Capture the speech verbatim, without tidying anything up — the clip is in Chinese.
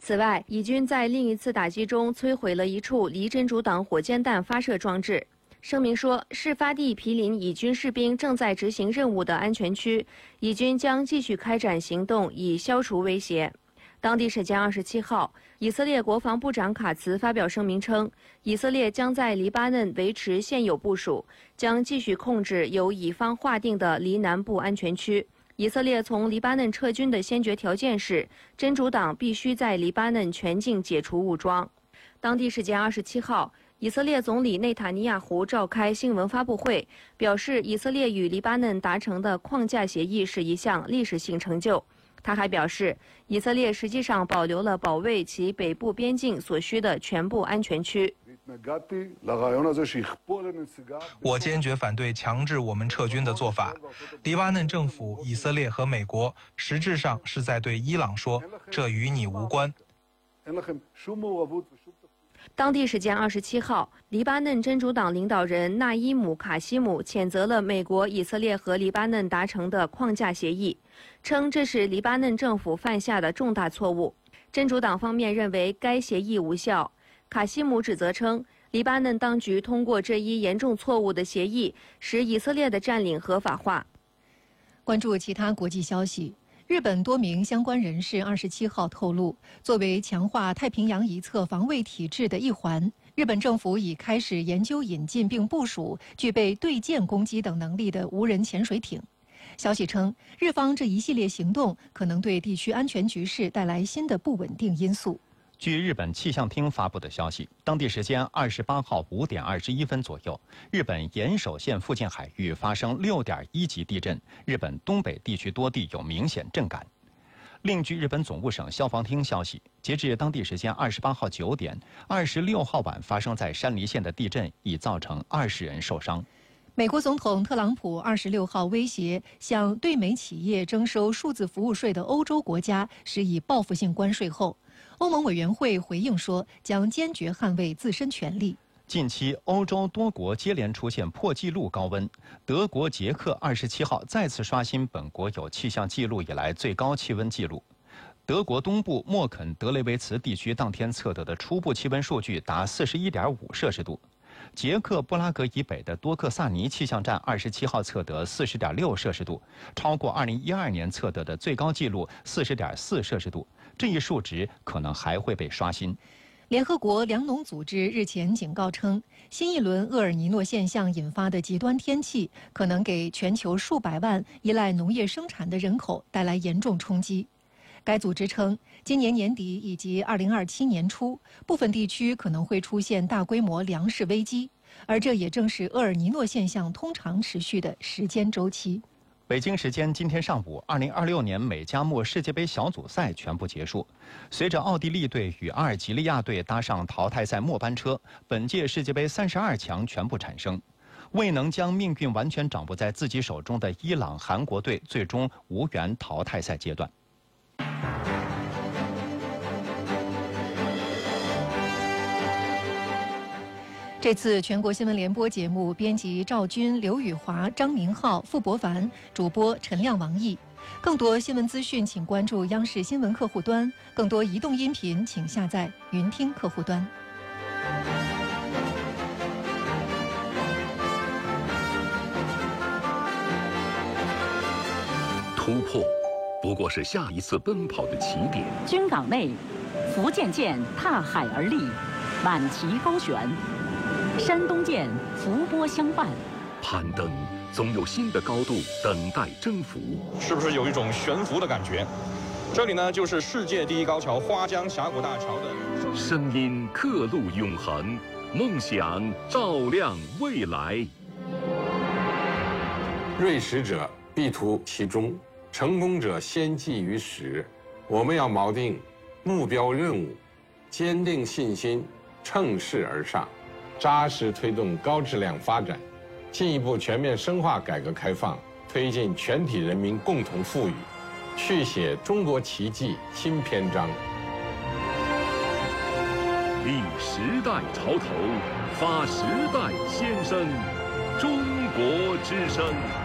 此外，以军在另一次打击中摧毁了一处离真主党火箭弹发射装置。声明说，事发地毗邻以军士兵正在执行任务的安全区，以军将继续开展行动以消除威胁。当地时间二十七号，以色列国防部长卡茨发表声明称，以色列将在黎巴嫩维持现有部署，将继续控制由以方划定的黎南部安全区。以色列从黎巴嫩撤军的先决条件是，真主党必须在黎巴嫩全境解除武装。当地时间二十七号，以色列总理内塔尼亚胡召开新闻发布会，表示以色列与黎巴嫩达成的框架协议是一项历史性成就。他还表示，以色列实际上保留了保卫其北部边境所需的全部安全区。 我坚决反对强制我们撤军的做法。黎巴嫩政府、以色列和美国实质上是在对伊朗说，这与你无关。 当地时间二十七号，黎巴嫩真主党领导人纳伊姆·卡西姆谴责了美国、以色列和黎巴嫩达成的框架协议，称这是黎巴嫩政府犯下的重大错误。真主党方面认为该协议无效。卡西姆指责称，黎巴嫩当局通过这一严重错误的协议，使以色列的占领合法化。 关注其他国际消息。日本多名相关人士二十七号透露，作为强化太平洋一侧防卫体制的一环，日本政府已开始研究引进并部署具备对舰攻击等能力的无人潜水艇。消息称，日方这一系列行动可能对地区安全局势带来新的不稳定因素。 据日本气象厅发布的消息，当地时间二十八号五点二十一分左右，日本岩手县附近海域发生六点一级地震，日本东北地区多地有明显震感。另据日本总务省消防厅消息，截至当地时间二十八号九点，二十六号晚发生在山梨县的地震已造成二十人受伤。 美国总统特朗普二十六号威胁向对美企业征收数字服务税的欧洲国家施以报复性关税后，欧盟委员会回应说，将坚决捍卫自身权利。 近期，欧洲多国接连出现破纪录高温，德国捷克二十七号再次刷新本国有气象记录以来最高气温纪录。德国东部默肯德雷维茨地区当天测得的初步气温数据达四十一点五摄氏度。捷克布拉格以北的多克萨尼气象站二十七号测得四十点六摄氏度，超过二零一二年测得的最高纪录四十点四摄氏度。这一数值可能还会被刷新。 联合国粮农组织日前警告称，新一轮厄尔尼诺现象引发的极端天气可能给全球数百万依赖农业生产的人口带来严重冲击。该组织称，今年年底以及二零二七年初，部分地区可能会出现大规模粮食危机，而这也正是厄尔尼诺现象通常持续的时间周期。 北京时间今天上午，二零二六年美加墨世界杯小组赛全部结束。随着奥地利队与阿尔及利亚队搭上淘汰赛末班车，本届世界杯三十二强全部产生。未能将命运完全掌握在自己手中的伊朗、韩国队最终无缘淘汰赛阶段。 这次全国新闻联播节目，编辑赵军、刘宇华、张明浩、付博凡，主播陈亮、王毅。更多新闻资讯，请关注央视新闻客户端；更多移动音频，请下载云听客户端。 突破，不过是下一次奔跑的起点。 军港内，福建舰踏海而立，满旗高悬。山东舰伏波相伴， 攀登总有新的高度等待征服。 是不是有一种悬浮的感觉？这里呢，就是世界第一高桥花江峡谷大桥的声音刻录永恒，梦想照亮未来。 锐识者必图其中，成功者先记于始。我们要锚定目标任务，坚定信心，乘势而上。扎实推动高质量发展，进一步全面深化改革开放，推进全体人民共同富裕，续写中国奇迹新篇章。 立时代潮头，发时代先声，中国之声。